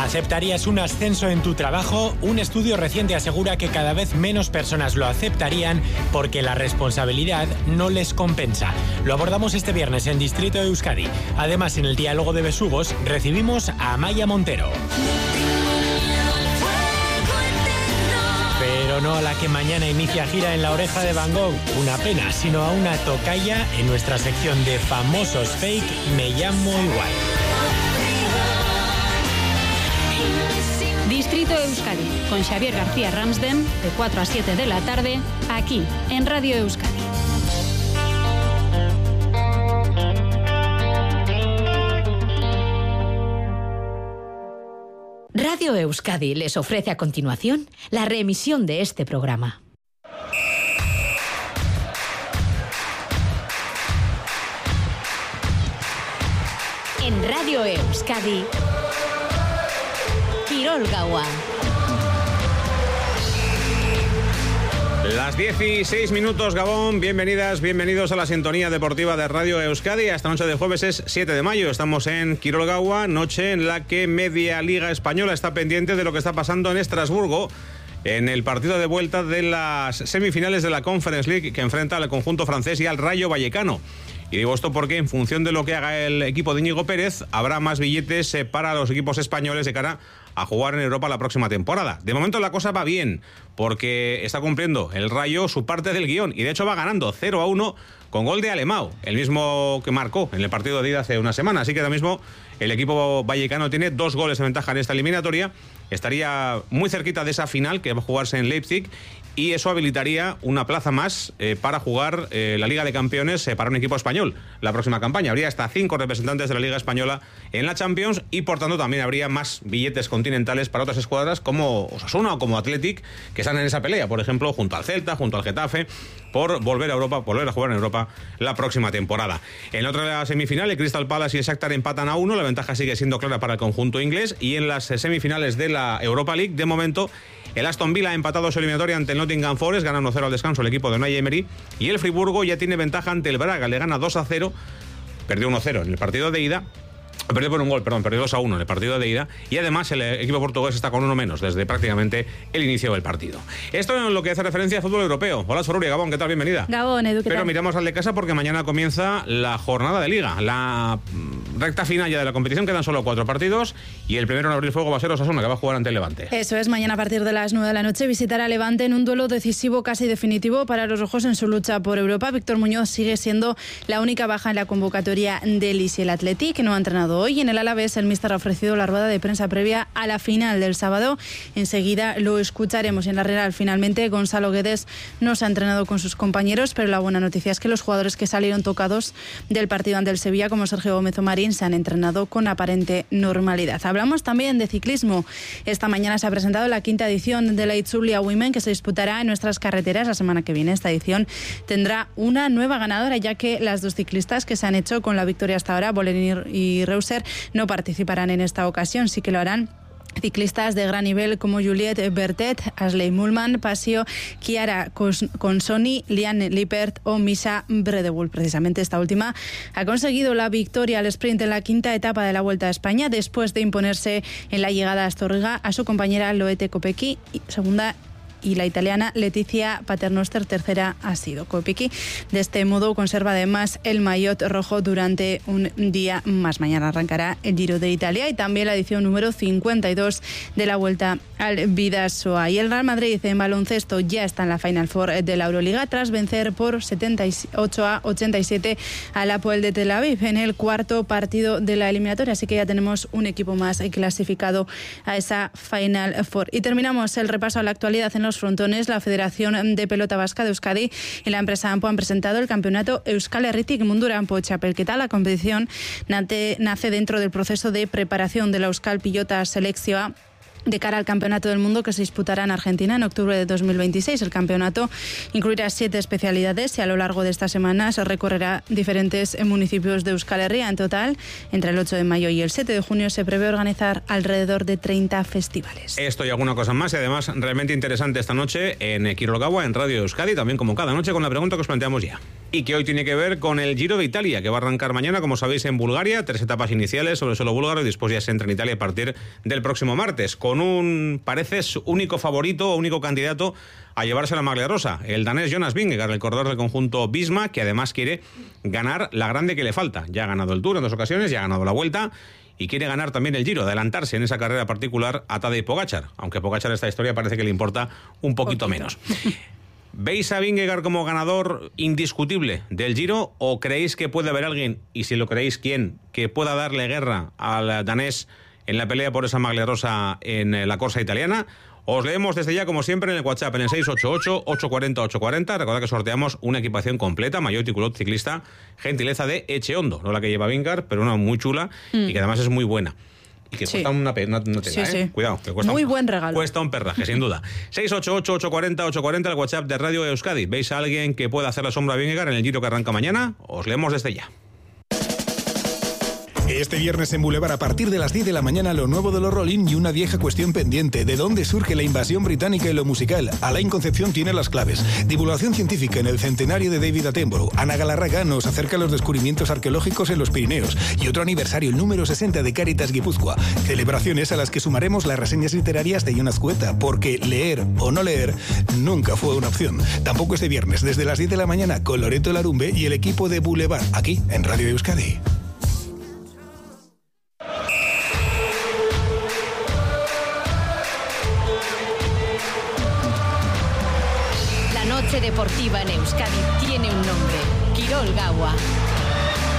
¿Aceptarías un ascenso en tu trabajo? Un estudio reciente asegura que cada vez menos personas lo aceptarían porque la responsabilidad no les compensa. Lo abordamos este viernes en Distrito de Euskadi. Además, en el diálogo de besugos recibimos a Amaya Montero. Pero no a la que mañana inicia gira en La Oreja de Van Gogh, una pena, sino a una tocaya en nuestra sección de famosos fake Me llamo igual. Distrito de Euskadi, con Xavier García Ramsden, de 4 a 7 de la tarde, aquí, en Radio Euskadi. Radio Euskadi les ofrece a continuación la reemisión de este programa. En Radio Euskadi, Kirol Gaua. Las 16 minutos, Gabón. Bienvenidas, bienvenidos a la sintonía deportiva de Radio Euskadi. Esta noche de jueves es 7 de mayo. Estamos en Kirol Gaua, noche en la que Media Liga Española está pendiente de lo que está pasando en Estrasburgo, en el partido de vuelta de las semifinales de la Conference League, que enfrenta al conjunto francés y al Rayo Vallecano. Y digo esto porque en función de lo que haga el equipo de Íñigo Pérez, habrá más billetes para los equipos españoles de cara a jugar en Europa la próxima temporada. De momento la cosa va bien, porque está cumpliendo el Rayo su parte del guión, y de hecho va ganando 0-1 con gol de Alemão, el mismo que marcó en el partido de ida hace una semana. Así que ahora mismo el equipo vallecano tiene 2 goles de ventaja en esta eliminatoria. Estaría muy cerquita de esa final que va a jugarse en Leipzig, y eso habilitaría una plaza más para jugar la Liga de Campeones para un equipo español la próxima campaña. Habría hasta 5 representantes de la Liga Española en la Champions, y por tanto también habría más billetes continentales para otras escuadras como Osasuna o como Athletic, que están en esa pelea, por ejemplo, junto al Celta, junto al Getafe, por volver a Europa, volver a jugar en Europa la próxima temporada. En la otra semifinal, el Crystal Palace y el Shakhtar empatan a 1. La ventaja sigue siendo clara para el conjunto inglés. Y en las semifinales de la Europa League, de momento, el Aston Villa ha empatado su eliminatoria ante el Nottingham Forest, gana 1-0 al descanso el equipo de Unai Emery, y el Friburgo ya tiene ventaja ante el Braga, le gana 2-0, perdió 1-0 en el partido de ida. Perdió por un gol, perdió 2-1 en el partido de ida, y además el equipo portugués está con 1 menos desde prácticamente el inicio del partido. Esto en lo que hace referencia al fútbol europeo. Hola, Soruria, Gabón, ¿qué tal? Bienvenida. Gabón, Edu, ¿qué tal? Pero miramos al de casa porque mañana comienza la jornada de Liga, la recta final ya de la competición. Quedan solo 4 partidos, y el primero en abrir fuego va a ser Osasuna, que va a jugar ante el Levante. Eso es, mañana a partir de las 9 de la noche visitará Levante en un duelo decisivo, casi definitivo para los rojos en su lucha por Europa. Víctor Muñoz sigue siendo la única baja en la convocatoria del Lis y el Athletic, que no ha entrenado hoy. En el Alavés, el míster ha ofrecido la rueda de prensa previa a la final del sábado. Enseguida lo escucharemos. En la Real, finalmente, Gonzalo Guedes no se ha entrenado con sus compañeros, pero la buena noticia es que los jugadores que salieron tocados del partido ante el Sevilla, como Sergio Gómez o Marín, se han entrenado con aparente normalidad. Hablamos también de ciclismo. Esta mañana se ha presentado la 5ª edición de la Itzulia Women, que se disputará en nuestras carreteras la semana que viene. Esta edición tendrá una nueva ganadora, ya que las 2 ciclistas que se han hecho con la victoria hasta ahora, Bolen y Reuser, no participarán en esta ocasión. Sí que lo harán ciclistas de gran nivel como Juliette Bertet, Ashley Mullman, Pasio, Chiara Consoni, Liane Lippert o Misha Bredewohl. Precisamente esta última ha conseguido la victoria al sprint en la 5ª etapa de la Vuelta a España, después de imponerse en la llegada a Astorga a su compañera Loete Kopecky, segunda, y la italiana Letizia Paternoster, tercera ha sido Kopecky. De este modo conserva además el maillot rojo durante un día más. Mañana arrancará el Giro de Italia y también la edición número 52 de la Vuelta al Bidasoa. Y el Real Madrid en baloncesto ya está en la Final Four de la Euroliga tras vencer por 78-87 al Hapoel de Tel Aviv en el 4º partido de la eliminatoria. Así que ya tenemos un equipo más clasificado a esa Final Four. Y terminamos el repaso a la actualidad en los frontones. La Federación de Pelota Vasca de Euskadi y la empresa AMPO han presentado el campeonato Euskal Herritik Munduranpo Txapelketa. La competición nace dentro del proceso de preparación de la Euskal Pilota Selekzioa, de cara al Campeonato del Mundo que se disputará en Argentina en octubre de 2026. El campeonato incluirá 7 especialidades y a lo largo de estas semanas recorrerá diferentes municipios de Euskal Herria. En total, entre el 8 de mayo y el 7 de junio se prevé organizar alrededor de 30 festivales. Esto y alguna cosa más, y además realmente interesante esta noche en Kirolgaua, en Radio Euskadi, también como cada noche, con la pregunta que os planteamos ya. Y que hoy tiene que ver con el Giro de Italia, que va a arrancar mañana, como sabéis, en Bulgaria. 3 etapas iniciales sobre suelo búlgaro y después ya se entra en Italia a partir del próximo martes, con un, pareces, único favorito o único candidato a llevarse la maglia rosa, el danés Jonas Vingegaard, el corredor del conjunto Visma, que además quiere ganar la grande que le falta. Ya ha ganado el Tour en 2 ocasiones, ya ha ganado la Vuelta y quiere ganar también el Giro, adelantarse en esa carrera particular a Tadej Pogačar, aunque Pogačar esta historia parece que le importa un poquito menos. ¿Veis a Vingegaard como ganador indiscutible del Giro o creéis que puede haber alguien, y si lo creéis, quién, que pueda darle guerra al danés en la pelea por esa maglia rosa en la corsa italiana? Os leemos desde ya, como siempre, en el WhatsApp, en el 688-840-840. Recordad que sorteamos una equipación completa, maillot y culotte ciclista, gentileza de Echeondo, no la que lleva Vingegaard, pero una muy chula y que además es muy buena. Y que cuesta una tela, sí. Cuidado, que cuesta muy buen regalo. Cuesta un perraje, sin duda. 688-840-840, el WhatsApp de Radio Euskadi. ¿Veis a alguien que pueda hacer la sombra a Vingegaard en el Giro que arranca mañana? Os leemos desde ya. Este viernes en Boulevard, a partir de las 10 de la mañana, lo nuevo de los Rolling y una vieja cuestión pendiente. ¿De dónde surge la invasión británica y lo musical? Alain Concepción tiene las claves. Divulgación científica en el centenario de David Attenborough. Ana Galarraga nos acerca a los descubrimientos arqueológicos en los Pirineos. Y otro aniversario, el número 60 de Cáritas Guipúzcoa. Celebraciones a las que sumaremos las reseñas literarias de Jonas Cueta, porque leer o no leer nunca fue una opción. Tampoco este viernes, desde las 10 de la mañana, con Loreto Larumbe y el equipo de Boulevard, aquí en Radio Euskadi. La noche deportiva en Euskadi tiene un nombre: Kirolgaua.